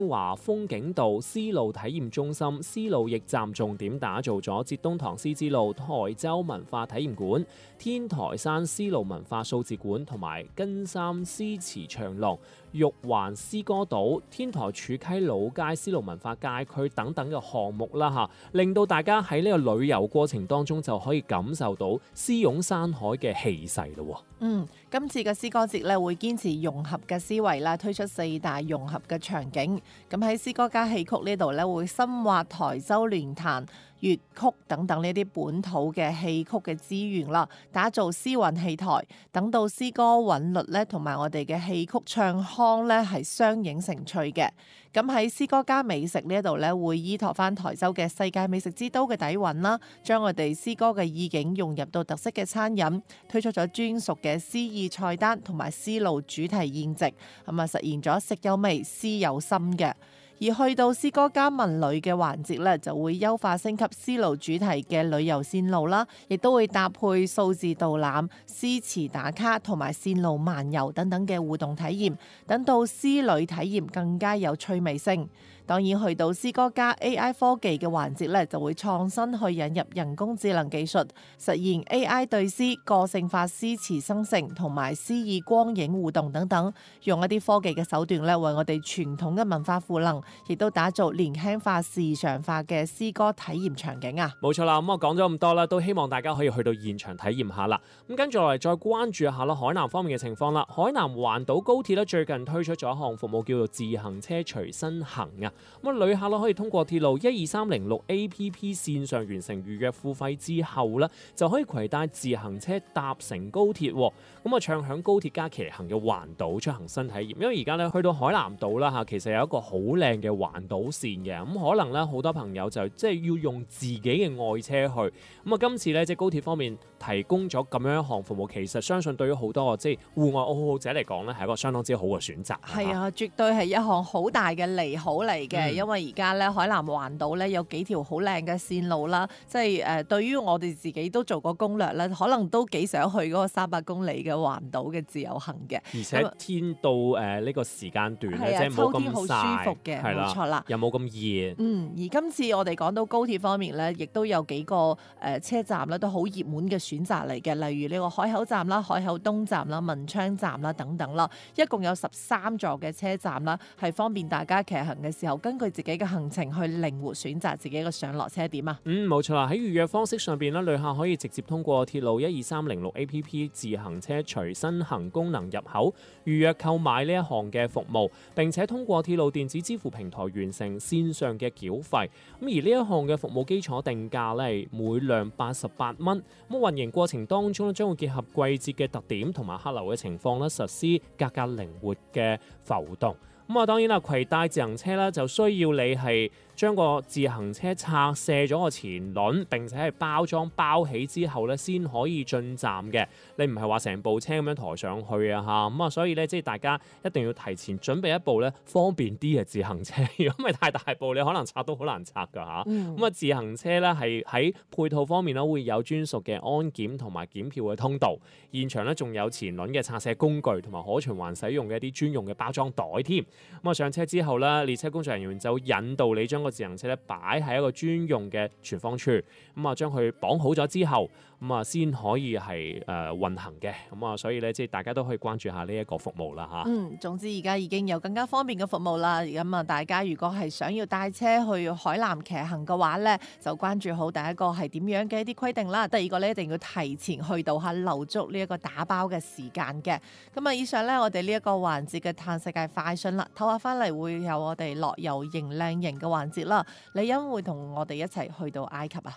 華風景道絲路體驗中心絲路驛站重點打造咗浙東塘絲之路台州文化體驗館、天台山絲路文化數字館同埋根三絲池長廊、玉環詩歌島、天台柱溪老街絲路文化街區等等嘅項目啦嚇，令到大家喺呢個旅遊過程當中就可以感受到絲絨山海嘅氣勢咯。 今次嘅詩歌節咧會堅持融合嘅思維啦，推出4大融合嘅場景。咁喺詩歌加戲曲呢度咧會深挖台州聯彈、粵曲等等呢啲本土嘅戲曲嘅資源啦，打造詩韻戲台，等到詩歌韻律咧同埋我哋嘅戲曲唱腔咧係相映成趣嘅。咁喺詩歌加美食呢一度咧會依託翻台州嘅世界美食之都嘅底蘊啦，將我哋詩歌嘅意境融入到特色嘅餐飲，推出咗專屬嘅詩意菜單同埋絲路主題宴席，咁啊實現咗食有味、詩有心嘅。而去到詩歌加文旅嘅環節咧，就會優化升級絲路主題嘅旅遊線路啦，亦都會搭配數字導覽、詩詞打卡同埋線路漫遊等等嘅互動體驗，等到詩旅體驗更加有趣味性。當然去到詩歌加 AI 科技嘅環節咧，就會創新去引入人工智能技術，實現 AI 對詩、個性化詩詞生成同埋詩意光影互動等等，用一啲科技嘅手段咧，為我哋傳統嘅文化賦能，亦都打造年輕化、時尚化嘅詩歌體驗場景啊！ 冇錯啦，咁我講咗咁多啦，都希望大家可以去到現場體驗下啦。咁跟住落嚟再關注下啦，海南方面嘅情況啦。海南環島高鐵咧最近推出咗一項服務叫做自行車隨身行啊。咁啊，旅客咧可以通過鐵路12306 APP 線上完成預約付費之後咧，就可以攜帶自行車搭乘高鐵。咁啊，暢享高鐵加騎行嘅環島出行新體驗。因為而家咧去到海南島啦嚇，其實有一個好靚嘅環島線嘅。咁可能咧好多朋友就即係要用自己嘅愛車去。咁啊，今次咧即係高鐵方面提供咗咁樣一項服務，其實相信對於好多即係戶外愛好者嚟講咧，係一個相當之好嘅選擇。 係啊，絕對係一項好大嘅利好嚟嘅。因為而家咧海南環島咧有幾條好靚嘅線路啦，即係對於我哋自己都做過攻略咧，可能都幾想去嗰個300公里嘅環島嘅自由行嘅。 而且天到呢個時間段咧，即係冇咁好舒服嘅，冇錯啦， 又冇咁熱。 而今次我哋講到高鐵方面咧，亦都有幾個車站咧都好熱門嘅選擇嚟嘅，例如呢個海口站啦、海口東站啦、文昌站啦等等啦，一共有13座嘅車站啦，係方便大家騎行嘅時候根據自己嘅行程去靈活選擇自己嘅上落車點啊。 冇錯啦，喺預約方式上邊咧，旅客可以直接通過鐵路12306 APP 自行車隨身行功能入口預約購買呢一項嘅服務，並且通過鐵路電子支付平台完成線上嘅繳費。咁而呢一項嘅服務基礎定價咧係每輛88蚊。咁運營過程當中咧，將會結合季節嘅特點同埋客流嘅情況咧，實施價格靈活嘅浮動。咁啊，當然啦，攜帶自行車咧就需要你係將個自行車拆卸咗個前輪，並且係包裝包起之後咧，先可以進站嘅。你唔係話成部車咁樣抬上去啊嚇，咁啊，所以咧即係大家一定要提前準備一部咧方便啲嘅自行車。如果唔係太大部，你可能拆都好難拆㗎嚇。咁啊，自行車咧係喺配套方面咧會有專屬嘅安檢同埋檢票嘅通道，現場咧仲有前輪嘅拆卸工具同埋可循環使用嘅一啲專用嘅包裝袋添。咁啊，上車之後咧，列車工作人員就引導你將個自行車咧擺喺一個專用嘅存放處，咁啊將佢綁好咗之後，咁啊先可以係運行嘅。咁啊，所以咧即係大家都可以關注下呢一個服務啦嚇。 總之而家已經有更加方便嘅服務啦。咁啊，大家如果係想要帶車去海南騎行嘅話咧，就關注好第一個係點樣嘅一啲規定啦。第二個咧一定要提前去到下留足呢一個打包嘅時間嘅。咁啊，以上咧我哋呢一個環節嘅嘆世界快訊啦，唞下翻嚟會有我哋樂遊型靚型嘅環節啦。李欣會同我哋一齊去到埃及啊！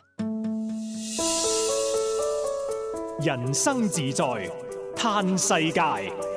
人生自在嘆世界。